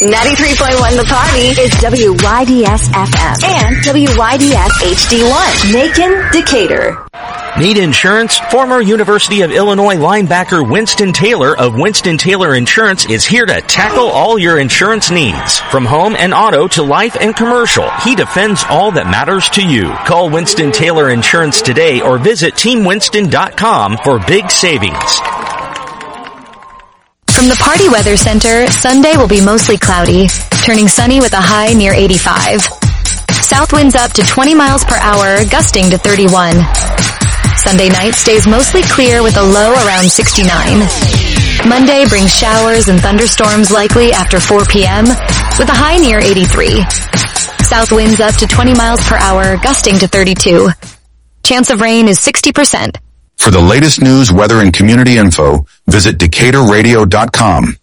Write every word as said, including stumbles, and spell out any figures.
ninety-three point one The Party is W Y D S F M and W Y D S H D one. Macon, Decatur. Need insurance? Former University of Illinois linebacker Winston Taylor of Winston Taylor Insurance is here to tackle all your insurance needs. From home and auto to life and commercial, he defends all that matters to you. Call Winston Taylor Insurance today or visit team winston dot com for big savings. From the Party Weather Center, Sunday will be mostly cloudy, turning sunny with a high near eighty-five. South winds up to twenty miles per hour, gusting to thirty-one. Sunday night stays mostly clear with a low around sixty-nine. Monday brings showers and thunderstorms likely after four p.m. with a high near eighty-three. South winds up to twenty miles per hour, gusting to thirty-two. Chance of rain is sixty percent. For the latest news, weather, and community info, visit Decatur Radio dot com.